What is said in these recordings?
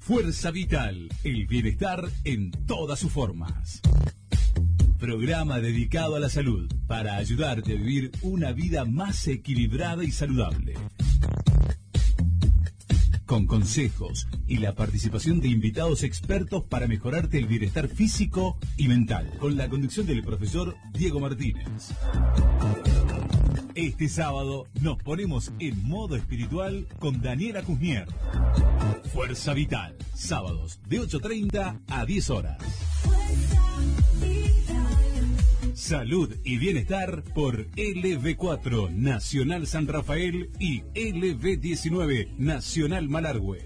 Fuerza Vital, el bienestar en todas sus formas. Programa dedicado a la salud para ayudarte a vivir una vida más equilibrada y saludable. Con consejos y la participación de invitados expertos para mejorarte el bienestar físico y mental. Con la conducción del profesor Diego Martínez. Este sábado nos ponemos en modo espiritual con Daniela Cusnier. Fuerza Vital, sábados de 8:30 a 10 horas. Salud y bienestar por LV4 Nacional San Rafael y LV19 Nacional Malargüe.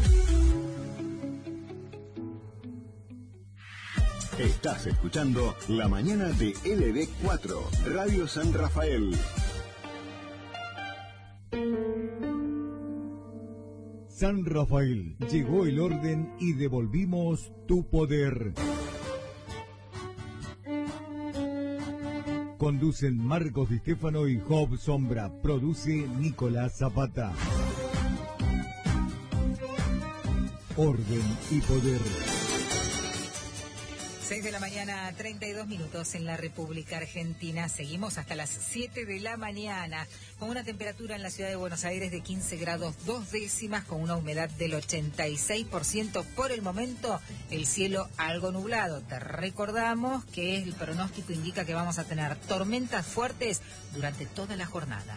Estás escuchando La Mañana de LV4, Radio San Rafael. San Rafael, llegó el orden y devolvimos tu poder. Conducen Marcos Di Stefano y Job Sombra. Produce Nicolás Zapata. Orden y poder. 6 de la mañana, 32 minutos en la República Argentina. Seguimos hasta las 7 de la mañana con una temperatura en la ciudad de Buenos Aires de 15 grados 2 décimas, con una humedad del 86%. Por el momento, el cielo algo nublado. Te recordamos que el pronóstico indica que vamos a tener tormentas fuertes durante toda la jornada.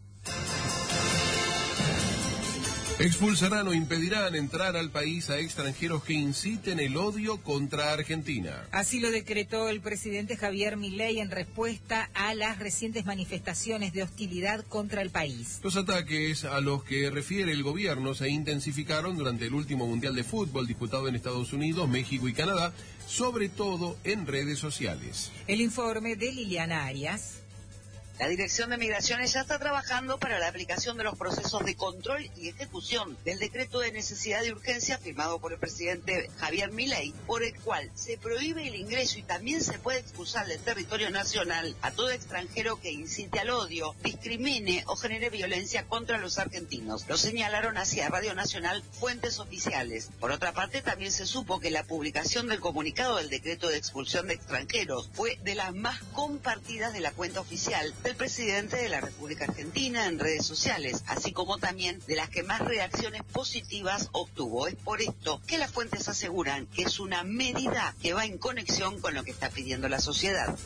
Expulsarán o impedirán entrar al país a extranjeros que inciten el odio contra Argentina. Así lo decretó el presidente Javier Milei en respuesta a las recientes manifestaciones de hostilidad contra el país. Los ataques a los que refiere el gobierno se intensificaron durante el último Mundial de Fútbol disputado en Estados Unidos, México y Canadá, sobre todo en redes sociales. El informe de Liliana Arias. La Dirección de Migraciones ya está trabajando para la aplicación de los procesos de control y ejecución del decreto de necesidad y urgencia firmado por el presidente Javier Milei, por el cual se prohíbe el ingreso y también se puede expulsar del territorio nacional a todo extranjero que incite al odio, discrimine o genere violencia contra los argentinos. Lo señalaron hacia Radio Nacional fuentes oficiales. Por otra parte, también se supo que la publicación del comunicado del decreto de expulsión de extranjeros fue de las más compartidas de la cuenta oficial del presidente de la República Argentina en redes sociales, así como también de las que más reacciones positivas obtuvo. Es por esto que las fuentes aseguran que es una medida que va en conexión con lo que está pidiendo la sociedad.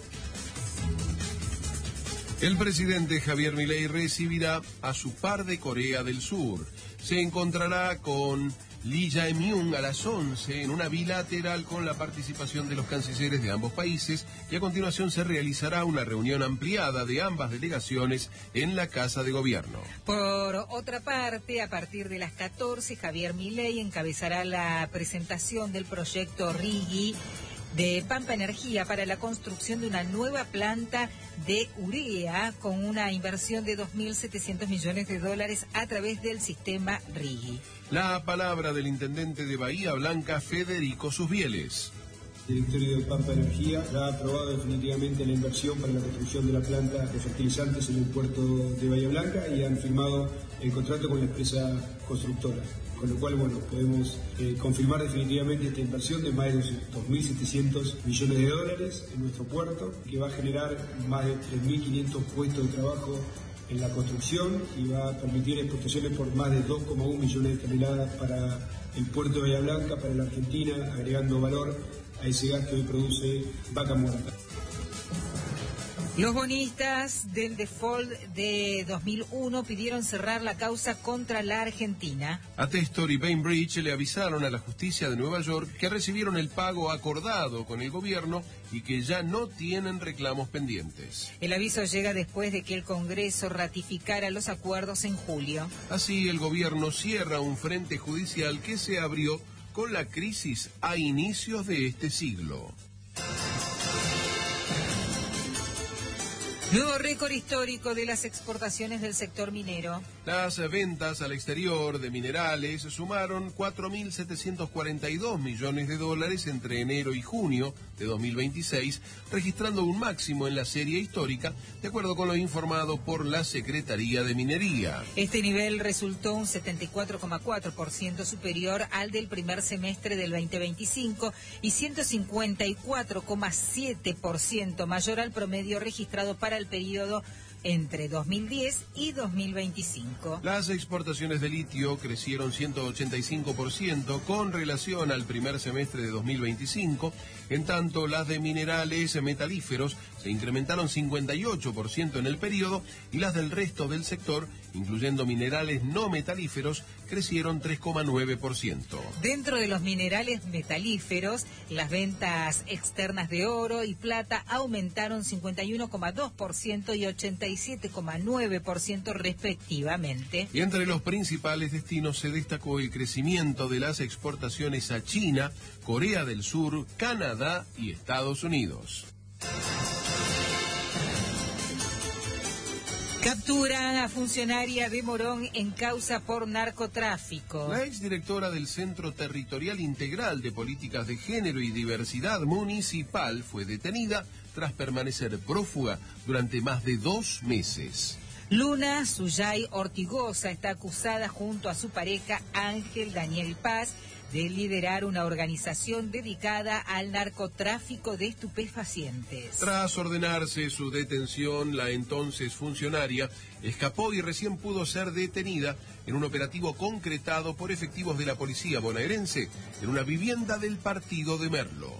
El presidente Javier Milei recibirá a su par de Corea del Sur. Se encontrará con Lee Jae-myung a las 11 en una bilateral con la participación de los cancilleres de ambos países, y a continuación se realizará una reunión ampliada de ambas delegaciones en la Casa de Gobierno. Por otra parte, a partir de las 14, Javier Milei encabezará la presentación del proyecto RIGI de Pampa Energía para la construcción de una nueva planta de urea con una inversión de $2.700 millones a través del sistema RIGI. La palabra del intendente de Bahía Blanca, Federico Susbieles. El directorio de Pampa Energía ha aprobado definitivamente la inversión para la construcción de la planta de fertilizantes en el puerto de Bahía Blanca y han firmado el contrato con la empresa constructora. Con lo cual, bueno, podemos confirmar definitivamente esta inversión de más de $2.700 millones en nuestro puerto, que va a generar más de 3.500 puestos de trabajo en la construcción y va a permitir exportaciones por más de 2,1 millones de toneladas para el puerto de Bahía Blanca, para la Argentina, agregando valor a ese gas que hoy produce Vaca Muerta. Los bonistas del default de 2001 pidieron cerrar la causa contra la Argentina. Atestor y Bainbridge le avisaron a la justicia de Nueva York que recibieron el pago acordado con el gobierno y que ya no tienen reclamos pendientes. El aviso llega después de que el Congreso ratificara los acuerdos en julio. Así, el gobierno cierra un frente judicial que se abrió con la crisis a inicios de este siglo. Nuevo récord histórico de las exportaciones del sector minero. Las ventas al exterior de minerales sumaron 4.742 millones de dólares entre enero y junio de 2026, registrando un máximo en la serie histórica, de acuerdo con lo informado por la Secretaría de Minería. Este nivel resultó un 74,4% superior al del primer semestre del 2025 y 154,7% mayor al promedio registrado para el periodo entre 2010 y 2025. Las exportaciones de litio crecieron 185% con relación al primer semestre de 2025, en tanto las de minerales metalíferos se incrementaron 58% en el periodo y las del resto del sector, incluyendo minerales no metalíferos, crecieron 3,9%. Dentro de los minerales metalíferos, las ventas externas de oro y plata aumentaron 51,2% y 87,9% respectivamente. Y entre los principales destinos se destacó el crecimiento de las exportaciones a China, Corea del Sur, Canadá y Estados Unidos. Capturan a funcionaria de Morón en causa por narcotráfico. La exdirectora del Centro Territorial Integral de Políticas de Género y Diversidad Municipal fue detenida tras permanecer prófuga durante más de 2 meses. Luna Suyay Ortigosa está acusada junto a su pareja Ángel Daniel Paz de liderar una organización dedicada al narcotráfico de estupefacientes. Tras ordenarse su detención, la entonces funcionaria escapó y recién pudo ser detenida en un operativo concretado por efectivos de la policía bonaerense en una vivienda del partido de Merlo.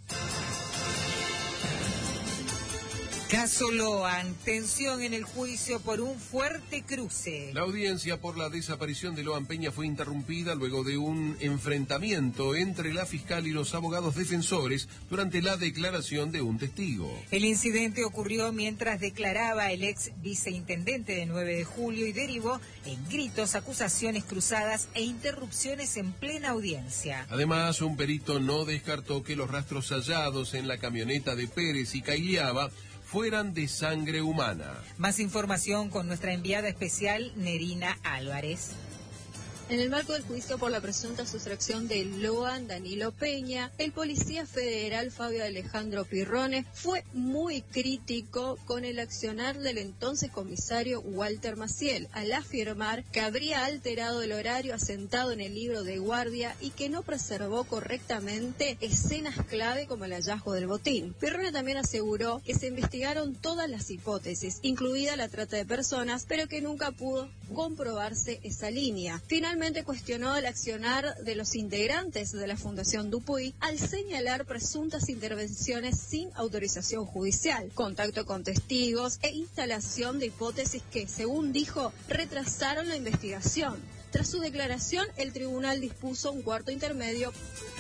Caso Loan, tensión en el juicio por un fuerte cruce. La audiencia por la desaparición de Loan Peña fue interrumpida luego de un enfrentamiento entre la fiscal y los abogados defensores durante la declaración de un testigo. El incidente ocurrió mientras declaraba el ex viceintendente de 9 de julio y derivó en gritos, acusaciones cruzadas e interrupciones en plena audiencia. Además, un perito no descartó que los rastros hallados en la camioneta de Pérez y Cailiaba fueran de sangre humana. Más información con nuestra enviada especial, Nerina Álvarez. En el marco del juicio por la presunta sustracción de Loan Danilo Peña, el policía federal Fabio Alejandro Pirrone fue muy crítico con el accionar del entonces comisario Walter Maciel, al afirmar que habría alterado el horario asentado en el libro de guardia y que no preservó correctamente escenas clave como el hallazgo del botín. Pirrone también aseguró que se investigaron todas las hipótesis, incluida la trata de personas, pero que nunca pudo comprobarse esa línea. Finalmente cuestionó el accionar de los integrantes de la Fundación Dupuy al señalar presuntas intervenciones sin autorización judicial, contacto con testigos e instalación de hipótesis que, según dijo, retrasaron la investigación. Tras su declaración, el tribunal dispuso un cuarto intermedio.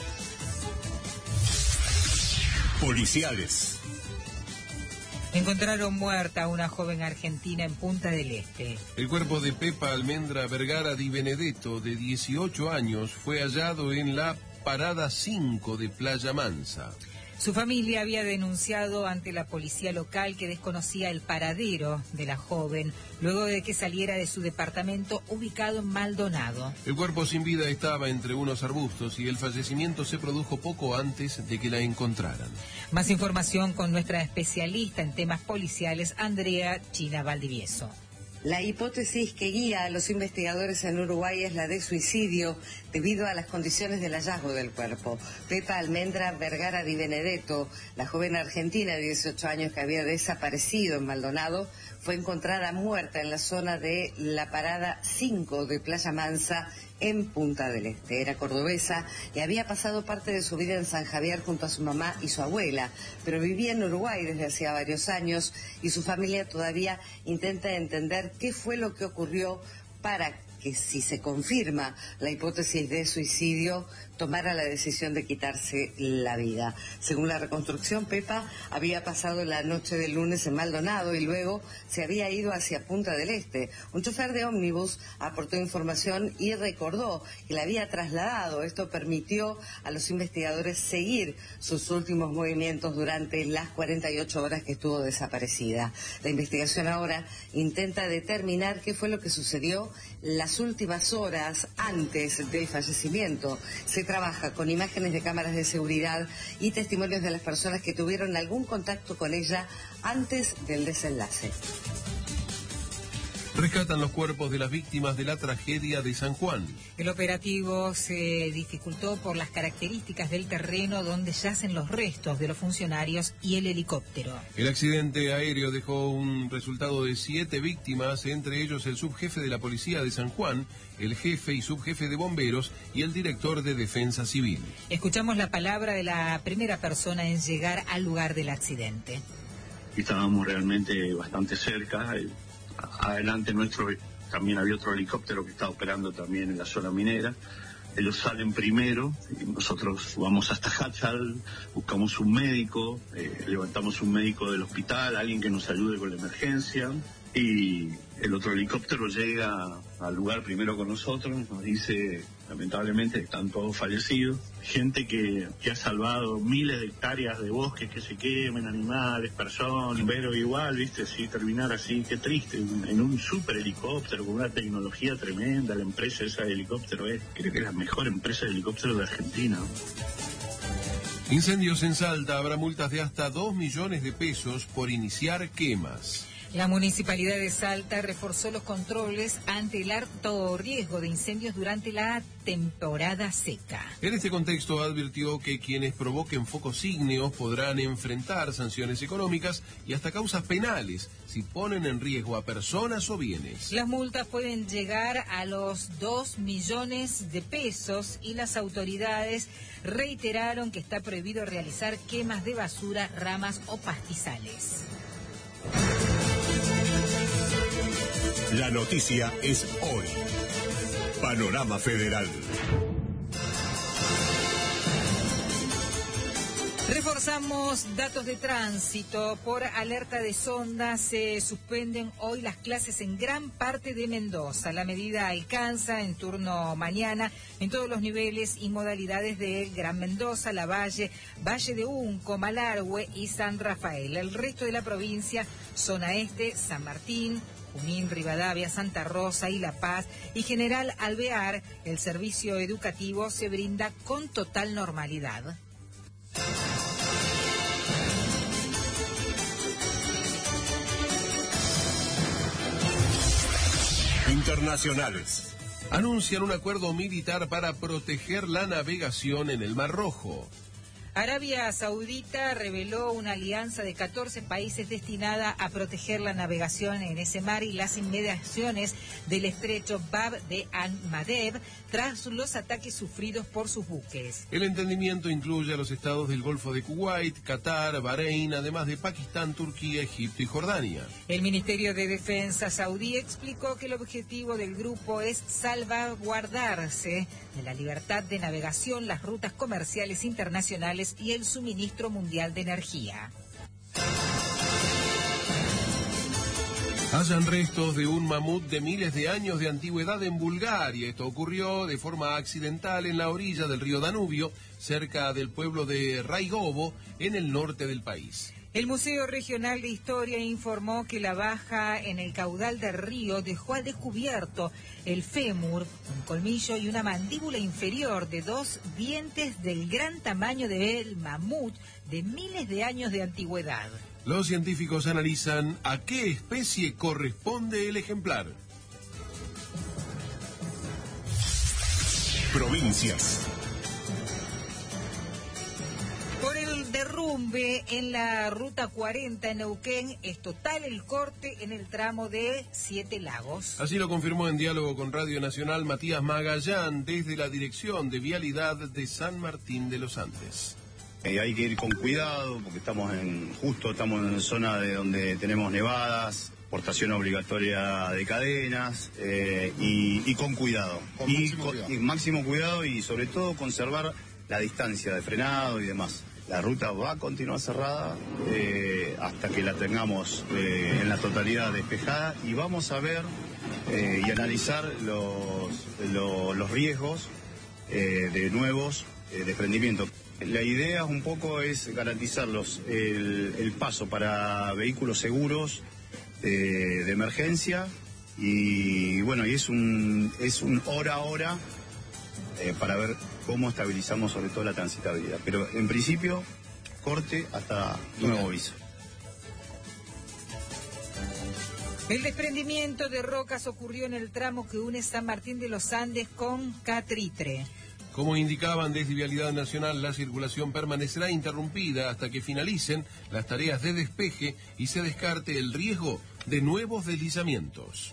Policiales. Encontraron muerta a una joven argentina en Punta del Este. El cuerpo de Pepa Almendra Vergara Di Benedetto, de 18 años, fue hallado en la parada 5 de Playa Mansa. Su familia había denunciado ante la policía local que desconocía el paradero de la joven luego de que saliera de su departamento ubicado en Maldonado. El cuerpo sin vida estaba entre unos arbustos y el fallecimiento se produjo poco antes de que la encontraran. Más información con nuestra especialista en temas policiales, Andrea China Valdivieso. La hipótesis que guía a los investigadores en Uruguay es la de suicidio debido a las condiciones del hallazgo del cuerpo. Pepa Almendra Vergara Di Benedetto, la joven argentina de 18 años que había desaparecido en Maldonado, fue encontrada muerta en la zona de la parada 5 de Playa Mansa en Punta del Este. Era cordobesa y había pasado parte de su vida en San Javier junto a su mamá y su abuela, pero vivía en Uruguay desde hacía varios años y su familia todavía intenta entender qué fue lo que ocurrió para que que si se confirma la hipótesis de suicidio, tomara la decisión de quitarse la vida. Según la reconstrucción, Pepa había pasado la noche del lunes en Maldonado y luego se había ido hacia Punta del Este. Un chofer de ómnibus aportó información y recordó que la había trasladado. Esto permitió a los investigadores seguir sus últimos movimientos durante las 48 horas que estuvo desaparecida. La investigación ahora intenta determinar qué fue lo que sucedió las últimas horas antes del fallecimiento. Se trabaja con imágenes de cámaras de seguridad y testimonios de las personas que tuvieron algún contacto con ella antes del desenlace. Rescatan los cuerpos de las víctimas de la tragedia de San Juan. El operativo se dificultó por las características del terreno donde yacen los restos de los funcionarios y el helicóptero. El accidente aéreo dejó un resultado de 7 víctimas, entre ellos el subjefe de la policía de San Juan, el jefe y subjefe de bomberos y el director de defensa civil. Escuchamos la palabra de la primera persona en llegar al lugar del accidente. Estábamos realmente bastante cerca. Adelante nuestro también había otro helicóptero que estaba operando también en la zona minera. Ellos salen primero y nosotros vamos hasta Hatzal, buscamos un médico, levantamos un médico del hospital, alguien que nos ayude con la emergencia, y el otro helicóptero llega al lugar primero con nosotros, nos dice lamentablemente están todos fallecidos, gente que ha salvado miles de hectáreas de bosques que se quemen, animales, personas, pero igual, viste, sí, terminar así, qué triste, en un super helicóptero con una tecnología tremenda. La empresa esa de helicóptero creo que es la mejor empresa de helicóptero de Argentina. Incendios en Salta, habrá multas de hasta 2 millones de pesos por iniciar quemas. La Municipalidad de Salta reforzó los controles ante el alto riesgo de incendios durante la temporada seca. En este contexto advirtió que quienes provoquen focos ígneos podrán enfrentar sanciones económicas y hasta causas penales si ponen en riesgo a personas o bienes. Las multas pueden llegar a los 2 millones de pesos y las autoridades reiteraron que está prohibido realizar quemas de basura, ramas o pastizales. La noticia es hoy. Panorama Federal. Reforzamos datos de tránsito. Por alerta de sonda se suspenden hoy las clases en gran parte de Mendoza. La medida alcanza en turno mañana en todos los niveles y modalidades de Gran Mendoza, La Valle, Valle de Unco, Malargüe y San Rafael. El resto de la provincia, zona este, San Martín, Junín, Rivadavia, Santa Rosa y La Paz y General Alvear, el servicio educativo se brinda con total normalidad. Internacionales. Anuncian un acuerdo militar para proteger la navegación en el Mar Rojo. Arabia Saudita reveló una alianza de 14 países destinada a proteger la navegación en ese mar y las inmediaciones del estrecho Bab de Al-Madeb tras los ataques sufridos por sus buques. El entendimiento incluye a los estados del Golfo de Kuwait, Qatar, Bahrein, además de Pakistán, Turquía, Egipto y Jordania. El Ministerio de Defensa saudí explicó que el objetivo del grupo es salvaguardarse de la libertad de navegación, las rutas comerciales internacionales y el suministro mundial de energía. Hallan restos de un mamut de miles de años de antigüedad en Bulgaria. Esto ocurrió de forma accidental en la orilla del río Danubio, cerca del pueblo de Raigovo, en el norte del país. El Museo Regional de Historia informó que la baja en el caudal del río dejó al descubierto el fémur, un colmillo y una mandíbula inferior de 2 dientes del gran tamaño del mamut de miles de años de antigüedad. Los científicos analizan a qué especie corresponde el ejemplar. Provincias. Por el derrumbe en la Ruta 40 en Neuquén, es total el corte en el tramo de Siete Lagos. Así lo confirmó en diálogo con Radio Nacional Matías Magallán desde la Dirección de Vialidad de San Martín de los Andes. Hay que ir con cuidado porque estamos en zona de donde tenemos nevadas, portación obligatoria de cadenas y con cuidado. Y máximo cuidado y sobre todo conservar la distancia de frenado y demás. La ruta va a continuar cerrada hasta que la tengamos en la totalidad despejada y vamos a ver y analizar los riesgos de nuevos desprendimientos. La idea un poco es garantizar el paso para vehículos seguros de emergencia y bueno, y es un hora a hora para ver cómo estabilizamos sobre todo la transitabilidad. Pero en principio, corte hasta nuevo aviso. El desprendimiento de rocas ocurrió en el tramo que une San Martín de los Andes con Catritre. Como indicaban desde Vialidad Nacional, la circulación permanecerá interrumpida hasta que finalicen las tareas de despeje y se descarte el riesgo de nuevos deslizamientos.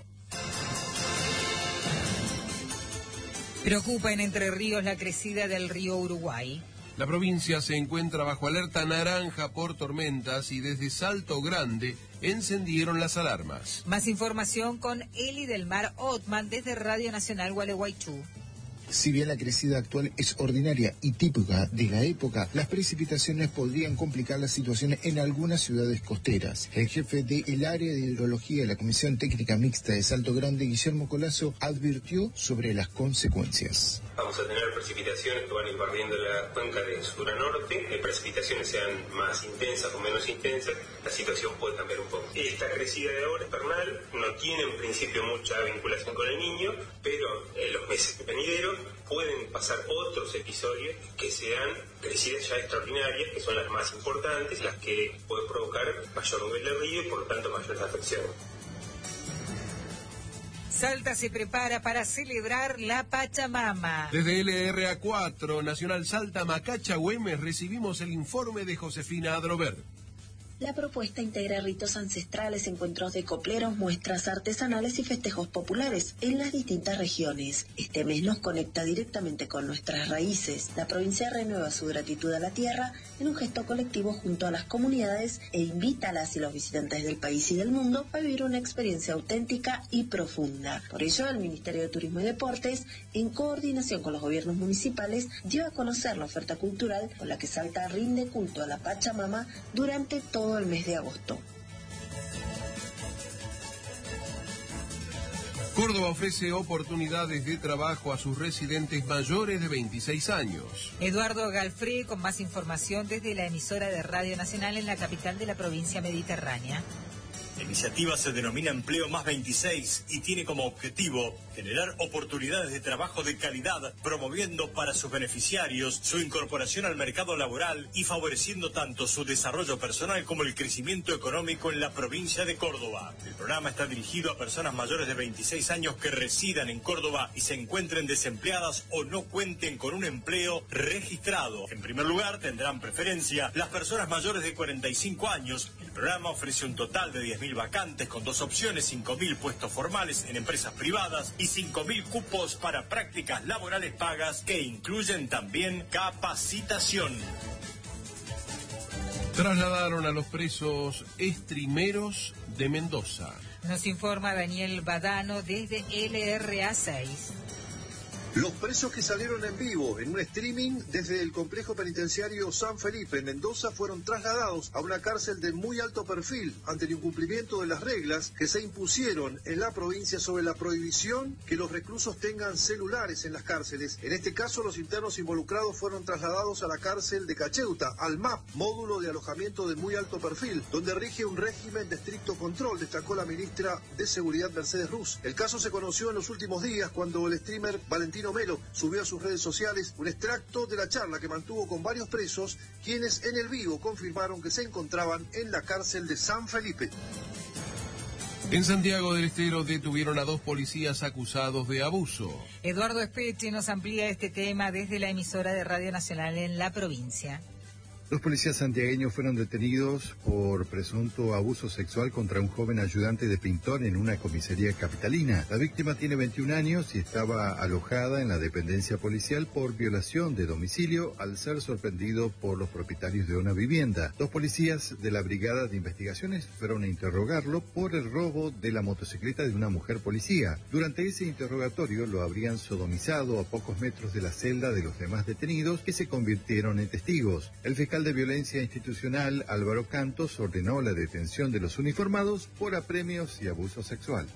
Preocupa en Entre Ríos la crecida del río Uruguay. La provincia se encuentra bajo alerta naranja por tormentas y desde Salto Grande encendieron las alarmas. Más información con Eli del Mar Otman desde Radio Nacional Gualeguaychú. Si bien la crecida actual es ordinaria y típica de la época, las precipitaciones podrían complicar la situación en algunas ciudades costeras. El jefe del área de hidrología de la Comisión Técnica Mixta de Salto Grande, Guillermo Colazo, advirtió sobre las consecuencias. Vamos a tener precipitaciones que van invadiendo la cuenca de sur a norte, precipitaciones sean más intensas o menos intensas, la situación puede cambiar un poco. Esta crecida de ahora es vernal, no tiene en principio mucha vinculación con el Niño, pero en los meses venideros pueden pasar otros episodios que sean crecidas ya extraordinarias, que son las más importantes, las que pueden provocar mayor nivel de río y por lo tanto mayores afecciones. Salta se prepara para celebrar la Pachamama. Desde LRA4, Nacional Salta Macacha Güemes, recibimos el informe de Josefina Adrover. La propuesta integra ritos ancestrales, encuentros de copleros, muestras artesanales y festejos populares en las distintas regiones. Este mes nos conecta directamente con nuestras raíces. La provincia renueva su gratitud a la tierra en un gesto colectivo junto a las comunidades e invita a las y los visitantes del país y del mundo a vivir una experiencia auténtica y profunda. Por ello, el Ministerio de Turismo y Deportes, en coordinación con los gobiernos municipales, dio a conocer la oferta cultural con la que Salta rinde culto a la Pachamama durante todo el mes de agosto. Córdoba ofrece oportunidades de trabajo a sus residentes mayores de 26 años. Eduardo Galfré con más información desde la emisora de Radio Nacional en la capital de la provincia mediterránea. La iniciativa se denomina Empleo Más 26 y tiene como objetivo generar oportunidades de trabajo de calidad, promoviendo para sus beneficiarios su incorporación al mercado laboral y favoreciendo tanto su desarrollo personal como el crecimiento económico en la provincia de Córdoba. El programa está dirigido a personas mayores de 26 años que residan en Córdoba y se encuentren desempleadas o no cuenten con un empleo registrado. En primer lugar, tendrán preferencia las personas mayores de 45 años. El programa ofrece un total de 10.000 vacantes con dos opciones, 5.000 puestos formales en empresas privadas y 5.000 cupos para prácticas laborales pagas que incluyen también capacitación. Trasladaron a los presos estrimeros de Mendoza. Nos informa Daniel Badano desde LRA6. Los presos que salieron en vivo en un streaming desde el complejo penitenciario San Felipe en Mendoza fueron trasladados a una cárcel de muy alto perfil ante el incumplimiento de las reglas que se impusieron en la provincia sobre la prohibición que los reclusos tengan celulares en las cárceles. En este caso, los internos involucrados fueron trasladados a la cárcel de Cacheuta, al MAP, módulo de alojamiento de muy alto perfil, donde rige un régimen de estricto control, destacó la ministra de Seguridad Mercedes Ruz. El caso se conoció en los últimos días cuando el streamer Valentino Melo subió a sus redes sociales un extracto de la charla que mantuvo con varios presos, quienes en el vivo confirmaron que se encontraban en la cárcel de San Felipe. En Santiago del Estero detuvieron a 2 policías acusados de abuso. Eduardo Espeche nos amplía este tema desde la emisora de Radio Nacional en la provincia. Dos policías santiagueños fueron detenidos por presunto abuso sexual contra un joven ayudante de pintor en una comisaría capitalina. La víctima tiene 21 años y estaba alojada en la dependencia policial por violación de domicilio al ser sorprendido por los propietarios de una vivienda. Dos policías de la Brigada de Investigaciones fueron a interrogarlo por el robo de la motocicleta de una mujer policía. Durante ese interrogatorio lo habrían sodomizado a pocos metros de la celda de los demás detenidos, que se convirtieron en testigos. El fiscal de Violencia Institucional, Álvaro Cantos, ordenó la detención de los uniformados por apremios y abuso sexual.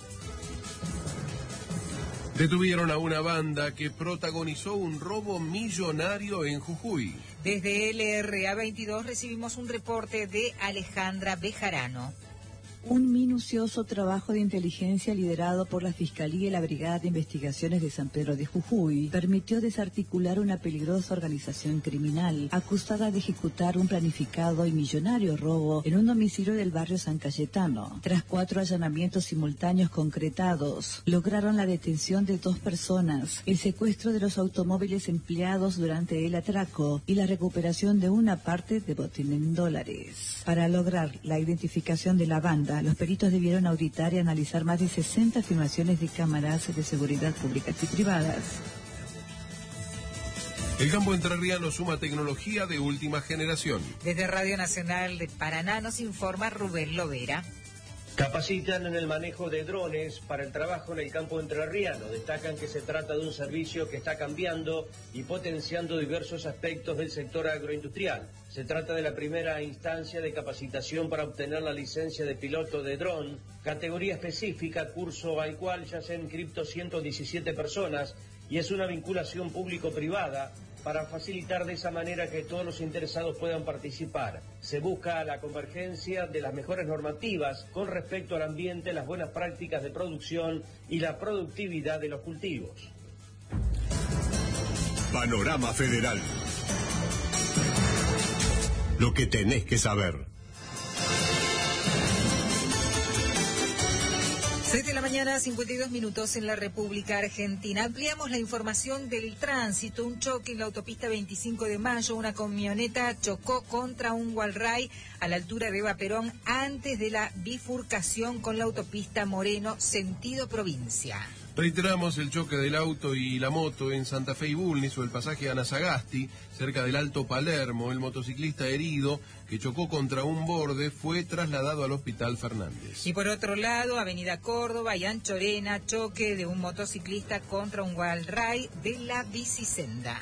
Detuvieron a una banda que protagonizó un robo millonario en Jujuy. Desde LRA 22 recibimos un reporte de Alejandra Bejarano. Un minucioso trabajo de inteligencia liderado por la Fiscalía y la Brigada de Investigaciones de San Pedro de Jujuy permitió desarticular una peligrosa organización criminal acusada de ejecutar un planificado y millonario robo en un domicilio del barrio San Cayetano. Tras 4 allanamientos simultáneos concretados, lograron la detención de 2 personas, el secuestro de los automóviles empleados durante el atraco y la recuperación de una parte de botín en dólares. Para lograr la identificación de la banda, los peritos debieron auditar y analizar más de 60 filmaciones de cámaras de seguridad públicas y privadas. El campo entrerriano suma tecnología de última generación. Desde Radio Nacional de Paraná nos informa Rubén Lovera. Capacitan en el manejo de drones para el trabajo en el campo entrerriano. Destacan que se trata de un servicio que está cambiando y potenciando diversos aspectos del sector agroindustrial. Se trata de la primera instancia de capacitación para obtener la licencia de piloto de dron, categoría específica, curso al cual ya se han inscrito 117 personas y es una vinculación público-privada para facilitar de esa manera que todos los interesados puedan participar. Se busca la convergencia de las mejores normativas con respecto al ambiente, las buenas prácticas de producción y la productividad de los cultivos. Panorama Federal. Lo que tenés que saber. 6 de la mañana, 52 minutos en la República Argentina. Ampliamos la información del tránsito. Un choque en la autopista 25 de Mayo. Una camioneta chocó contra un Walray a la altura de Eva Perón antes de la bifurcación con la autopista Moreno, sentido provincia. Reiteramos el choque del auto y la moto en Santa Fe y Bulnes o el pasaje Ana Sagasti, cerca del Alto Palermo. El motociclista herido que chocó contra un borde fue trasladado al Hospital Fernández. Y por otro lado, Avenida Córdoba y Anchorena, choque de un motociclista contra un Walray de la bicisenda.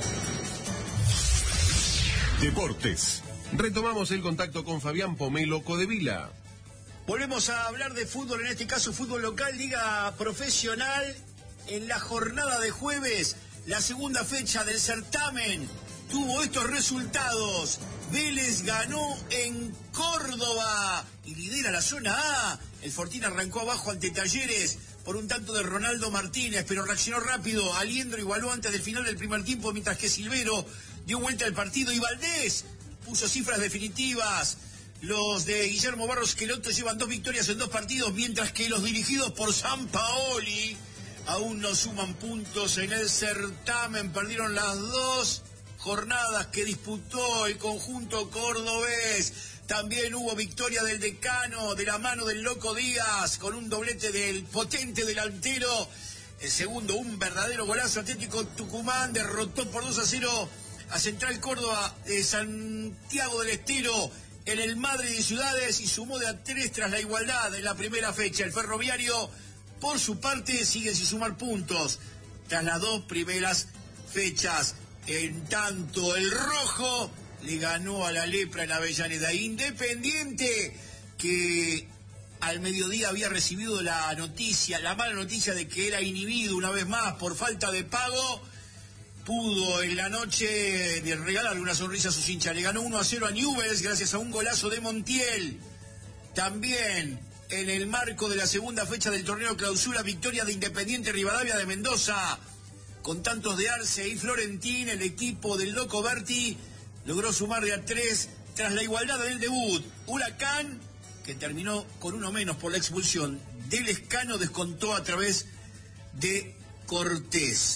Deportes. Retomamos el contacto con Fabián Pomelo Codevila. Volvemos a hablar de fútbol, en este caso fútbol local, liga profesional. En la jornada de jueves, la segunda fecha del certamen tuvo estos resultados. Vélez ganó en Córdoba y lidera la zona A. El Fortín arrancó abajo ante Talleres por un tanto de Ronaldo Martínez, pero reaccionó rápido. Aliendro igualó antes del final del primer tiempo, mientras que Silvero dio vuelta al partido y Valdés puso cifras definitivas. Los de Guillermo Barros Queloto llevan 2 victorias en 2 partidos, mientras que los dirigidos por Sampaoli aún no suman puntos en el certamen. Perdieron las 2 jornadas que disputó el conjunto cordobés. También hubo victoria del Decano de la mano del Loco Díaz con un doblete del potente delantero. El segundo, un verdadero golazo. Atlético Tucumán derrotó por 2-0 a Central Córdoba de Santiago del Estero en el Madrid de Ciudades y sumó de a 3 tras la igualdad en la primera fecha. El Ferroviario, por su parte, sigue sin sumar puntos tras las 2 primeras fechas. En tanto, el Rojo le ganó a la Lepra en Avellaneda. Independiente, que al mediodía había recibido la mala noticia de que era inhibido una vez más por falta de pago, pudo en la noche de regalarle una sonrisa a sus hinchas. Le ganó 1-0 a Newell's gracias a un golazo de Montiel. También en el marco de la segunda fecha del torneo clausura, victoria de Independiente Rivadavia de Mendoza. Con tantos de Arce y Florentín, el equipo del Loco Berti logró sumar de a 3 tras la igualdad en el debut. Huracán, que terminó con 1 menos por la expulsión del Escano, descontó a través de Cortés.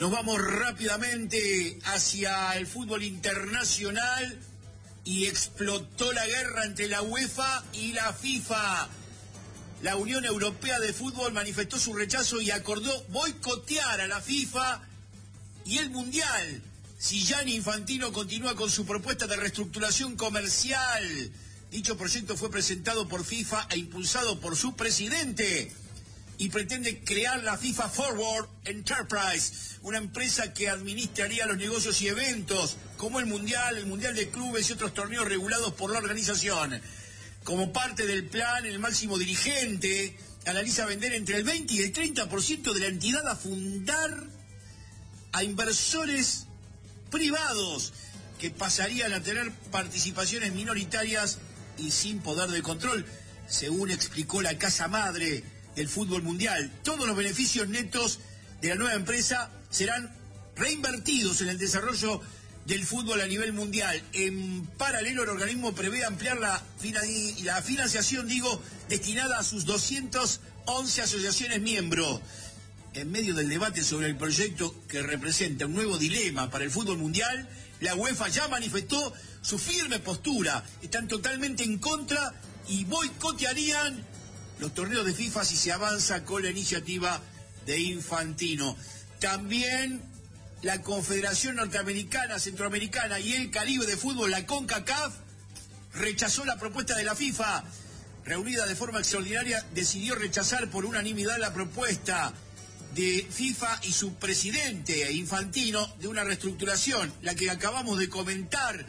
Nos vamos rápidamente hacia el fútbol internacional y explotó la guerra entre la UEFA y la FIFA. La Unión Europea de Fútbol manifestó su rechazo y acordó boicotear a la FIFA y el Mundial si Gianni Infantino continúa con su propuesta de reestructuración comercial. Dicho proyecto fue presentado por FIFA e impulsado por su presidente y pretende crear la FIFA Forward Enterprise, una empresa que administraría los negocios y eventos como el Mundial de Clubes y otros torneos regulados por la organización. Como parte del plan, el máximo dirigente analiza vender entre el 20 y el 30% de la entidad a fundar a inversores privados que pasarían a tener participaciones minoritarias y sin poder de control, según explicó la casa madre del fútbol mundial. Todos los beneficios netos de la nueva empresa serán reinvertidos en el desarrollo del fútbol a nivel mundial. En paralelo, el organismo prevé ampliar la financiación, destinada a sus 211 asociaciones miembros. En medio del debate sobre el proyecto que representa un nuevo dilema para el fútbol mundial, la UEFA ya manifestó su firme postura. Están totalmente en contra y boicotearían los torneos de FIFA si se avanza con la iniciativa de Infantino. También la Confederación Norteamericana, Centroamericana y el Caribe de Fútbol, la CONCACAF, rechazó la propuesta de la FIFA. Reunida de forma extraordinaria, decidió rechazar por unanimidad la propuesta de FIFA y su presidente Infantino de una reestructuración, la que acabamos de comentar,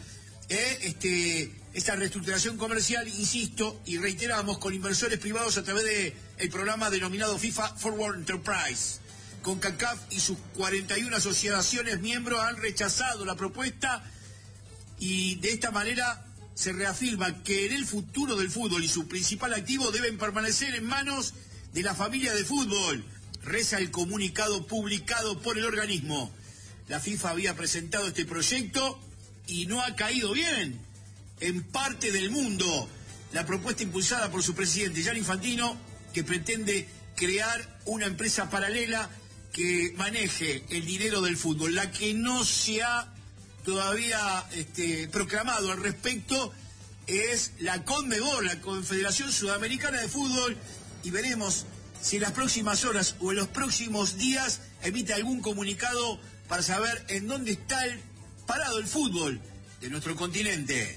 esta reestructuración comercial, insisto, y reiteramos, con inversores privados a través del programa denominado FIFA Forward Enterprise. CONCACAF y sus 41 asociaciones miembros han rechazado la propuesta y de esta manera se reafirma que en el futuro del fútbol y su principal activo deben permanecer en manos de la familia de fútbol, reza el comunicado publicado por el organismo. La FIFA había presentado este proyecto y no ha caído bien en parte del mundo. La propuesta impulsada por su presidente Gianni Infantino, que pretende crear una empresa paralela que maneje el dinero del fútbol. La que no se ha todavía proclamado al respecto es la CONMEBOL, la Confederación Sudamericana de Fútbol, y veremos si en las próximas horas o en los próximos días emite algún comunicado para saber en dónde está parado el fútbol de nuestro continente.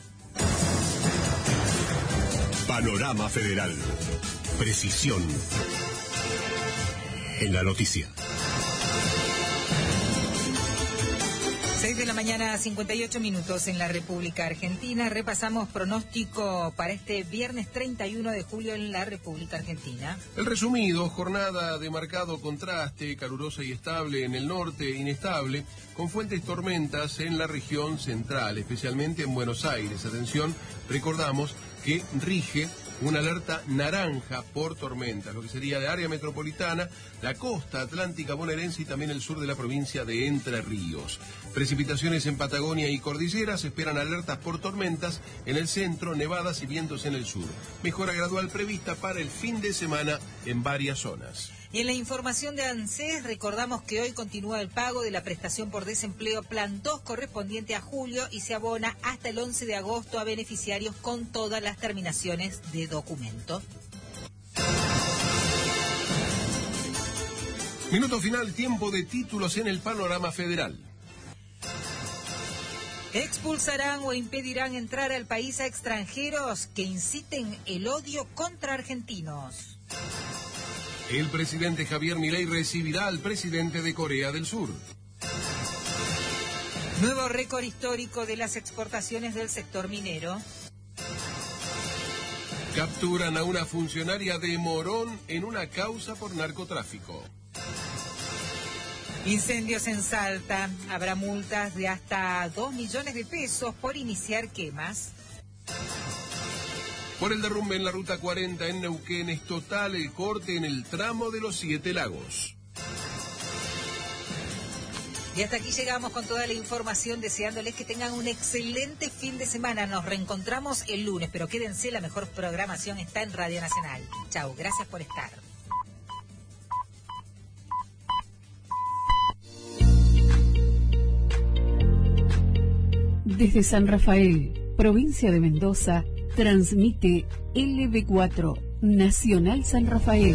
Panorama Federal. Precisión en la noticia. 6 de la mañana, 58 minutos en la República Argentina. Repasamos pronóstico para este viernes 31 de julio en la República Argentina. El resumido: jornada de marcado contraste, calurosa y estable en el norte, inestable, con fuertes tormentas en la región central, especialmente en Buenos Aires. Atención, recordamos que rige una alerta naranja por tormentas, lo que sería de área metropolitana, la costa atlántica bonaerense y también el sur de la provincia de Entre Ríos. Precipitaciones en Patagonia y cordilleras, esperan alertas por tormentas en el centro, nevadas y vientos en el sur. Mejora gradual prevista para el fin de semana en varias zonas. Y en la información de ANSES recordamos que hoy continúa el pago de la prestación por desempleo Plan 2 correspondiente a julio y se abona hasta el 11 de agosto a beneficiarios con todas las terminaciones de documento. Minuto final, tiempo de títulos en el panorama federal. Expulsarán o impedirán entrar al país a extranjeros que inciten el odio contra argentinos. El presidente Javier Milei recibirá al presidente de Corea del Sur. Nuevo récord histórico de las exportaciones del sector minero. Capturan a una funcionaria de Morón en una causa por narcotráfico. Incendios en Salta. Habrá multas de hasta 2 millones de pesos por iniciar quemas. Por el derrumbe en la Ruta 40 en Neuquén es total el corte en el tramo de los 7 lagos. Y hasta aquí llegamos con toda la información, deseándoles que tengan un excelente fin de semana. Nos reencontramos el lunes, pero quédense, la mejor programación está en Radio Nacional. Chau, gracias por estar. Desde San Rafael, provincia de Mendoza, transmite LB4, Nacional San Rafael.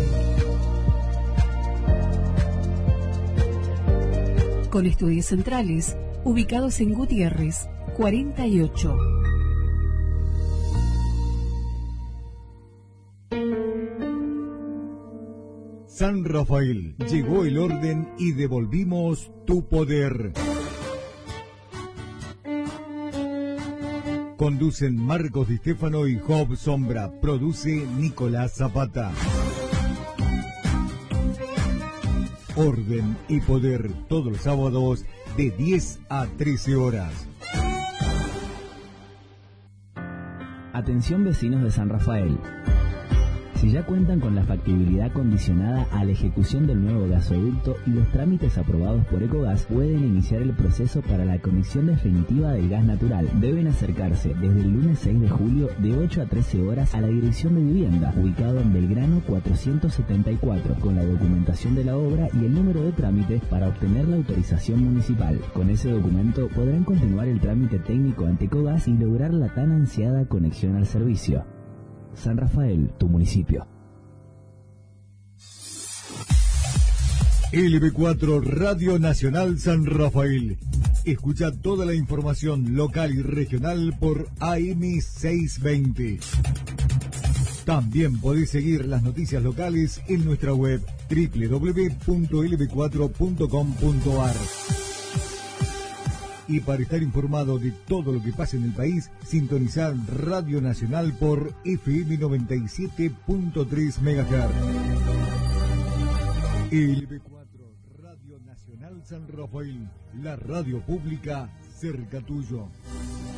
Con estudios centrales, ubicados en Gutiérrez, 48. San Rafael, llegó el orden y devolvimos tu poder. Conducen Marcos Di Stefano y Job Sombra. Produce Nicolás Zapata. Orden y poder, todos los sábados de 10 a 13 horas. Atención vecinos de San Rafael. Si ya cuentan con la factibilidad condicionada a la ejecución del nuevo gasoducto y los trámites aprobados por Ecogas, pueden iniciar el proceso para la conexión definitiva del gas natural. Deben acercarse desde el lunes 6 de julio de 8 a 13 horas a la Dirección de Vivienda, ubicado en Belgrano 474, con la documentación de la obra y el número de trámite para obtener la autorización municipal. Con ese documento podrán continuar el trámite técnico ante Ecogas y lograr la tan ansiada conexión al servicio. San Rafael, tu municipio. LB4 Radio Nacional San Rafael. Escucha toda la información local y regional por AM620. También podés seguir las noticias locales en nuestra web www.lb4.com.ar. Y para estar informado de todo lo que pasa en el país, sintonizar Radio Nacional por FM 97.3 MHz. LB4 Radio Nacional San Rafael, la radio pública cerca tuyo.